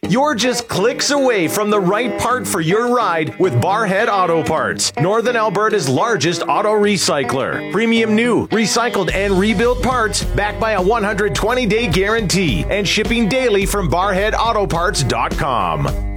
You're just clicks away from the right part for your ride with Barhead Auto Parts, Northern Alberta's largest auto recycler. Premium new, recycled, and rebuilt parts backed by a 120-day guarantee and shipping daily from barheadautoparts.com.